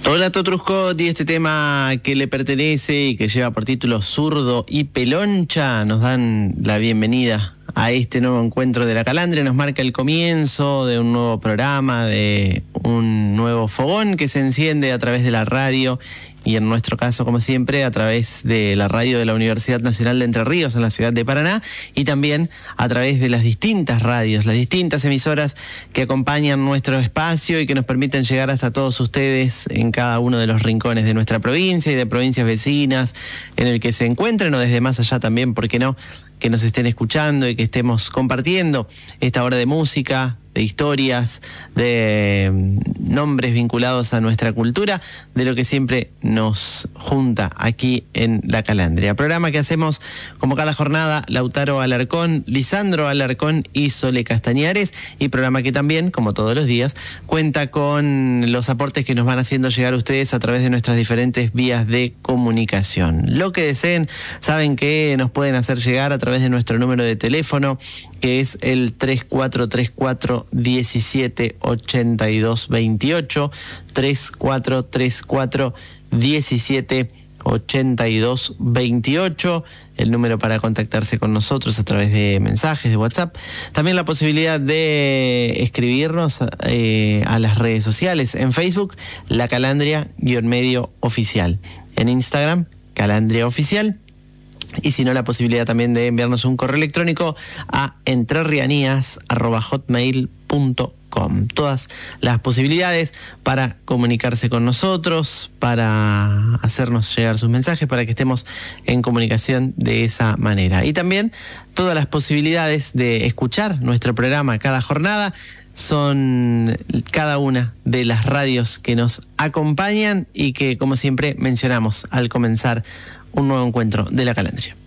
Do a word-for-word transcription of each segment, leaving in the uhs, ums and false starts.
Hola Totruscot, y este tema que le pertenece y que lleva por título Zurdo y Peloncha nos dan la bienvenida a este nuevo encuentro de La Calandria. Nos marca el comienzo de un nuevo programa, de un nuevo fogón que se enciende a través de la radio y en nuestro caso, como siempre, a través de la radio de la Universidad Nacional de Entre Ríos en la ciudad de Paraná y también a través de las distintas radios, las distintas emisoras que acompañan nuestro espacio y que nos permiten llegar hasta todos ustedes en cada uno de los rincones de nuestra provincia y de provincias vecinas en el que se encuentren o desde más allá también, ¿por qué no?, que nos estén escuchando y que estemos compartiendo esta hora de música, de historias, de nombres vinculados a nuestra cultura, de lo que siempre nos junta aquí en La Calandria. Programa que hacemos como cada jornada Lautaro Alarcón, Lisandro Alarcón y Sole Castañares, y programa que también, como todos los días, cuenta con los aportes que nos van haciendo llegar a ustedes a través de nuestras diferentes vías de comunicación. Lo que deseen, saben que nos pueden hacer llegar a través de nuestro número de teléfono, que es el tres cuatro tres cuatro, diecisiete ochenta y dos veintiocho, tres cuatro tres cuatro, diecisiete ochenta y dos veintiocho, el número para contactarse con nosotros a través de mensajes de WhatsApp. También la posibilidad de escribirnos eh, a las redes sociales, en Facebook, La Calandria-medio oficial, en Instagram, Calandria Oficial. Y si no, la posibilidad también de enviarnos un correo electrónico a entrerrianías arroba hotmail punto com. Todas las posibilidades para comunicarse con nosotros, para hacernos llegar sus mensajes, para que estemos en comunicación de esa manera. Y también todas las posibilidades de escuchar nuestro programa cada jornada son cada una de las radios que nos acompañan y que, como siempre, mencionamos al comenzar un nuevo encuentro de La Calandria.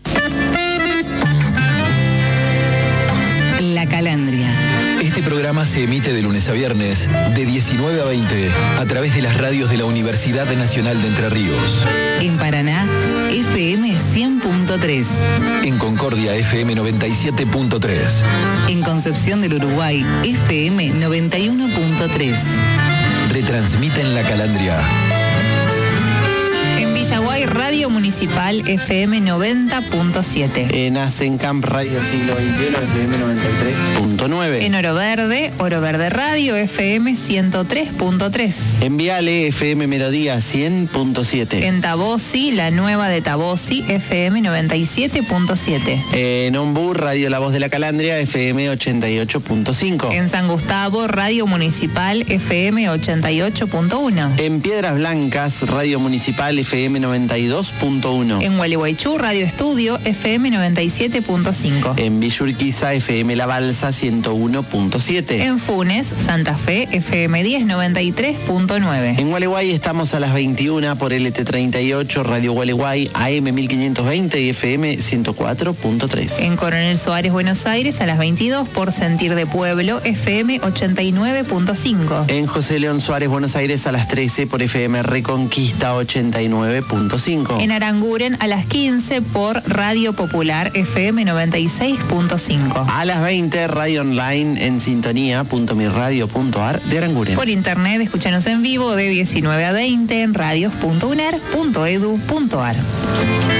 La Calandria. Este programa se emite de lunes a viernes, de diecinueve a veinte, a través de las radios de la Universidad Nacional de Entre Ríos. En Paraná, F M cien punto tres. En Concordia, F M noventa y siete punto tres. En Concepción del Uruguay, F M noventa y uno punto tres. Retransmiten La Calandria. Villaguay, Radio Municipal, F M noventa punto siete. En Asencamp, Radio Siglo veintiuno, F M noventa y tres punto nueve. En Oro Verde, Oro Verde Radio, F M ciento tres punto tres. En Viale, F M Melodía cien punto siete. En Tabosi, la nueva de Tabosi, F M noventa y siete punto siete. En Ombú, Radio La Voz de la Calandria, F M ochenta y ocho punto cinco. En San Gustavo, Radio Municipal, F M ochenta y ocho punto uno. En Piedras Blancas, Radio Municipal, F M noventa y dos punto uno. En Gualeguaychú, Radio Estudio, F M noventa y siete punto cinco. En Villurquiza, F M La Balsa, ciento uno punto siete. En Funes, Santa Fe, F M diez noventa y tres punto nueve. En Gualeguay estamos a las veintiuna por L T treinta y ocho, Radio Gualeguay, A M mil quinientos veinte y F M ciento cuatro punto tres. En Coronel Suárez, Buenos Aires, a las veintidós por Sentir de Pueblo, F M ochenta y nueve punto cinco. En José León Suárez, Buenos Aires, a las trece por F M Reconquista ochenta y nueve punto cinco. En Aranguren a las quince por Radio Popular F M noventa y seis punto cinco. A las veinte, radio online en sintonía punto mi radio punto ar de Aranguren. Por internet, escúchanos en vivo de diecinueve a veinte en radios punto uner punto edu punto ar.